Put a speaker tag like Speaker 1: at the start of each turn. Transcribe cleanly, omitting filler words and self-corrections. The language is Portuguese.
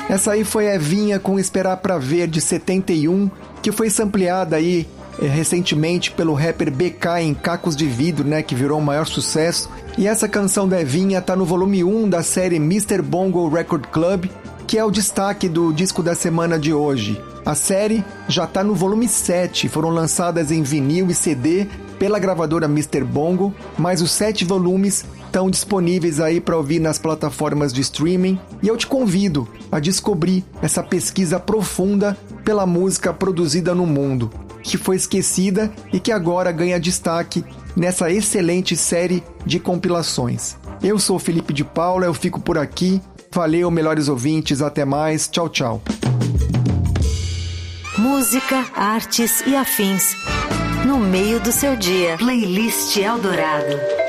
Speaker 1: Essa aí foi Evinha com Esperar Pra Ver, de 71, que foi sampleada aí recentemente pelo rapper BK em Cacos de Vidro, né, que virou o maior sucesso. E essa canção da Evinha tá no volume 1 da série Mr. Bongo Record Club, que é o destaque do disco da semana de hoje. A série já tá no volume 7, foram lançadas em vinil e CD pela gravadora Mr. Bongo, mas os 7 volumes estão disponíveis aí para ouvir nas plataformas de streaming, e eu te convido a descobrir essa pesquisa profunda pela música produzida no mundo, que foi esquecida e que agora ganha destaque nessa excelente série de compilações. Eu sou Felipe de Paula, eu fico por aqui. Valeu, melhores ouvintes, até mais, tchau, tchau.
Speaker 2: Música, artes e afins. No meio do seu dia. Playlist Eldorado.